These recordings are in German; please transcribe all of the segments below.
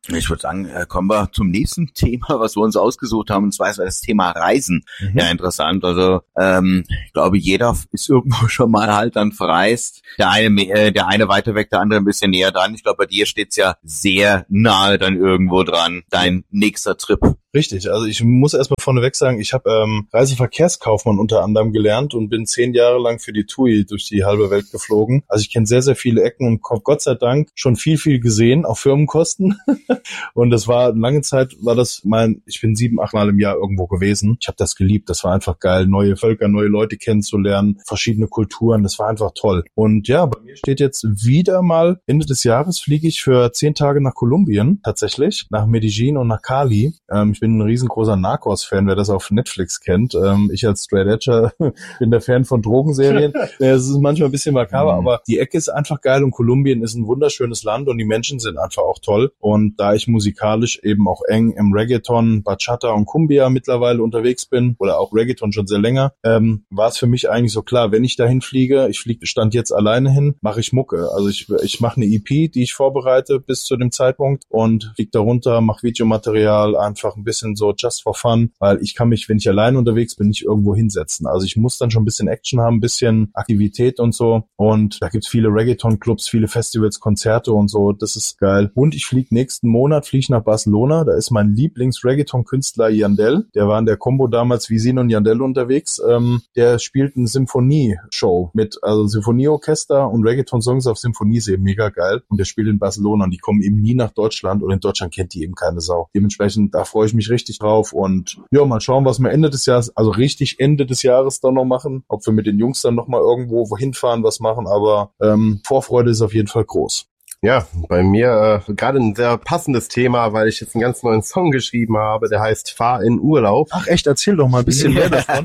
Ich würde sagen, kommen wir zum nächsten Thema, was wir uns ausgesucht haben, und zwar ist das Thema Reisen. Ja, interessant. Also ich glaube, jeder ist irgendwo schon mal halt dann verreist. Der eine weiter weg, der andere ein bisschen näher dran. Ich glaube, bei dir steht's ja sehr nahe dann irgendwo dran, dein nächster Trip. Richtig, also ich muss erstmal vorneweg sagen, ich habe Reiseverkehrskaufmann unter anderem gelernt und bin 10 Jahre lang für die TUI durch die halbe Welt geflogen. Also ich kenne sehr, sehr viele Ecken und Gott sei Dank schon viel gesehen, auf Firmenkosten. Und das war, lange Zeit war das ich bin 7, 8 Mal im Jahr irgendwo gewesen. Ich habe das geliebt, das war einfach geil, neue Völker, neue Leute kennenzulernen, verschiedene Kulturen, das war einfach toll. Und ja, bei mir steht jetzt wieder mal, Ende des Jahres fliege ich für 10 Tage nach Kolumbien, tatsächlich, nach Medellin und nach Cali. Ich bin ein riesengroßer Narcos-Fan, wer das auf Netflix kennt. Ich als Straight Edger bin der Fan von Drogenserien. Es ist manchmal ein bisschen makaber, aber die Ecke ist einfach geil und Kolumbien ist ein wunderschönes Land und die Menschen sind einfach auch toll. Und da ich musikalisch eben auch eng im Reggaeton, Bachata und Cumbia mittlerweile unterwegs bin, oder auch Reggaeton schon sehr länger, war es für mich eigentlich so klar, wenn ich dahin fliege, stand jetzt alleine hin, mache ich Mucke. Also ich mache eine EP, die ich vorbereite bis zu dem Zeitpunkt und fliege da runter, mache Videomaterial, einfach ein bisschen so just for fun, weil ich kann mich, wenn ich alleine unterwegs bin, nicht irgendwo hinsetzen. Also ich muss dann schon ein bisschen Action haben, ein bisschen Aktivität und so. Und da gibt's viele Reggaeton-Clubs, viele Festivals, Konzerte und so. Das ist geil. Und ich fliege nächsten Monat nach Barcelona. Da ist mein Lieblings-Reggaeton-Künstler Yandel. Der war in der Combo damals Wisin und Yandel unterwegs. Der spielt eine Symphonie-Show mit Symphonieorchester und Reggaeton-Songs auf Symphonie, ist eben mega geil. Und der spielt in Barcelona und die kommen eben nie nach Deutschland und in Deutschland kennt die eben keine Sau. Dementsprechend, da freue ich mich richtig drauf und ja, mal schauen, was wir Ende des Jahres, also richtig Ende des Jahres dann noch machen. Ob wir mit den Jungs dann noch mal irgendwo wohin fahren, was machen, aber Vorfreude ist auf jeden Fall groß. Ja, bei mir gerade ein sehr passendes Thema, weil ich jetzt einen ganz neuen Song geschrieben habe, der heißt Fahr in Urlaub. Ach echt, erzähl doch mal ein bisschen mehr davon.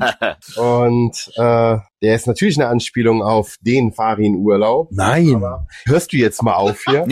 Und der ist natürlich eine Anspielung auf den Fari in Urlaub. Nein. Aber hörst du jetzt mal auf hier?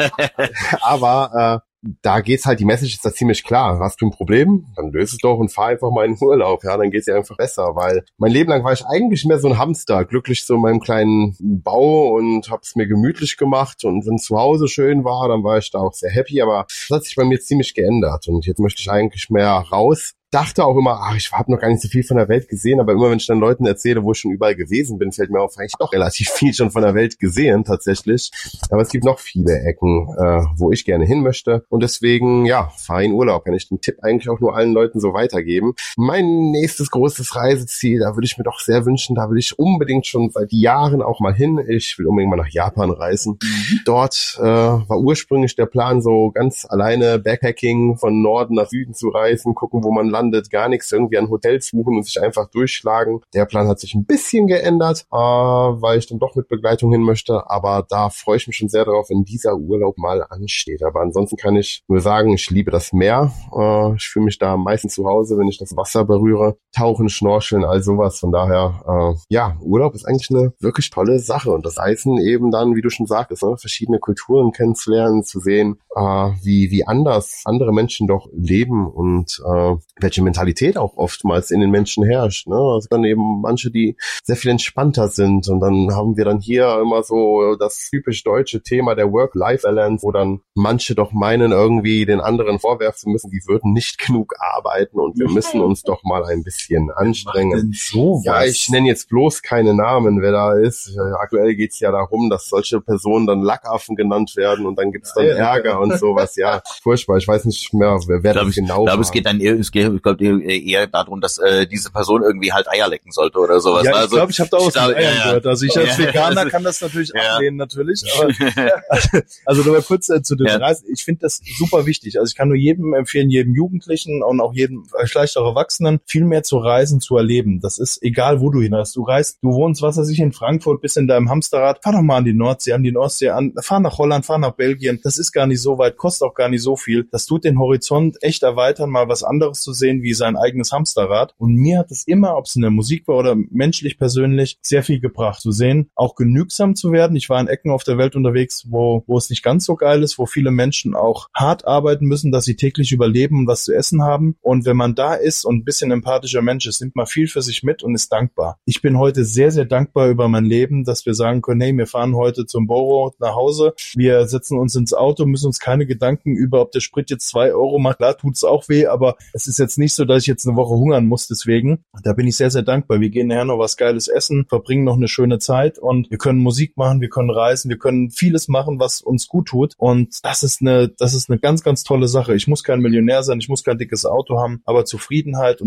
Aber da geht's halt, die Message ist da ziemlich klar. Hast du ein Problem? Dann löse es doch und fahr einfach mal in Urlaub. Ja, dann geht's dir einfach besser, weil mein Leben lang war ich eigentlich mehr so ein Hamster, glücklich so in meinem kleinen Bau und hab's mir gemütlich gemacht und wenn zu Hause schön war, dann war ich da auch sehr happy, aber das hat sich bei mir ziemlich geändert und jetzt möchte ich eigentlich mehr raus. Dachte auch immer, ich habe noch gar nicht so viel von der Welt gesehen, aber immer wenn ich dann Leuten erzähle, wo ich schon überall gewesen bin, fällt mir auf, eigentlich doch relativ viel schon von der Welt gesehen tatsächlich. Aber es gibt noch viele Ecken, wo ich gerne hin möchte und deswegen, ja, fahr in Urlaub. Kann ich den Tipp eigentlich auch nur allen Leuten so weitergeben. Mein nächstes großes Reiseziel, da würde ich mir doch sehr wünschen, da will ich unbedingt schon seit Jahren auch mal hin. Ich will unbedingt mal nach Japan reisen. Dort war ursprünglich der Plan, so ganz alleine Backpacking von Norden nach Süden zu reisen, gucken, wo man landet, gar nichts, irgendwie an Hotels suchen und sich einfach durchschlagen. Der Plan hat sich ein bisschen geändert, weil ich dann doch mit Begleitung hin möchte, aber da freue ich mich schon sehr darauf, wenn dieser Urlaub mal ansteht. Aber ansonsten kann ich nur sagen, ich liebe das Meer. Ich fühle mich da meistens zu Hause, wenn ich das Wasser berühre. Tauchen, Schnorcheln, all sowas. Von daher, ja, Urlaub ist eigentlich eine wirklich tolle Sache und das Reisen eben dann, wie du schon sagtest, verschiedene Kulturen kennenzulernen, zu sehen, wie anders andere Menschen doch leben und welche Mentalität auch oftmals in den Menschen herrscht. Ne? Also dann eben manche, die sehr viel entspannter sind und dann haben wir dann hier immer so das typisch deutsche Thema der Work-Life-Balance, wo dann manche doch meinen, irgendwie den anderen vorwerfen müssen, die würden nicht genug arbeiten und wir müssen uns doch mal ein bisschen anstrengen. Ja, ich nenne jetzt bloß keine Namen, wer da ist. Aktuell geht's ja darum, dass solche Personen dann Lackaffen genannt werden und dann gibt's dann Ärger und sowas. Ja, furchtbar. Ich weiß nicht mehr, wer das genau war. Ich glaube eher darum, dass diese Person irgendwie halt Eier lecken sollte oder sowas. Ja, ich glaube, ich habe da auch Eiern gehört. Also ich als Veganer kann das natürlich ablehnen, natürlich. Aber, also nur mal kurz zu den Reisen. Ich finde das super wichtig. Also ich kann nur jedem empfehlen, jedem Jugendlichen und auch jedem vielleicht auch Erwachsenen, viel mehr zu reisen, zu erleben. Das ist egal, wo du hin hast. Du reist, du wohnst, was weiß ich, in Frankfurt, bist in deinem Hamsterrad. Fahr doch mal an die Nordsee, fahr nach Holland, fahr nach Belgien. Das ist gar nicht so weit, kostet auch gar nicht so viel. Das tut den Horizont echt erweitern, mal was anderes zu sehen. gesehen wie sein eigenes Hamsterrad. Und mir hat es immer, ob es in der Musik war oder menschlich persönlich, sehr viel gebracht. Zu sehen, auch genügsam zu werden. Ich war in Ecken auf der Welt unterwegs, wo es nicht ganz so geil ist, wo viele Menschen auch hart arbeiten müssen, dass sie täglich überleben und was zu essen haben. Und wenn man da ist und ein bisschen empathischer Mensch ist, nimmt man viel für sich mit und ist dankbar. Ich bin heute sehr, sehr dankbar über mein Leben, dass wir sagen können, hey, wir fahren heute zum Boro nach Hause, wir setzen uns ins Auto, müssen uns keine Gedanken über, ob der Sprit jetzt 2 Euro macht. Klar, tut's auch weh, aber es ist jetzt nicht so, dass ich jetzt eine Woche hungern muss, deswegen. Da bin ich sehr, sehr dankbar. Wir gehen nachher noch was Geiles essen, verbringen noch eine schöne Zeit und wir können Musik machen, wir können reisen, wir können vieles machen, was uns gut tut. Und das ist eine ganz, ganz tolle Sache. Ich muss kein Millionär sein, ich muss kein dickes Auto haben, aber Zufriedenheit und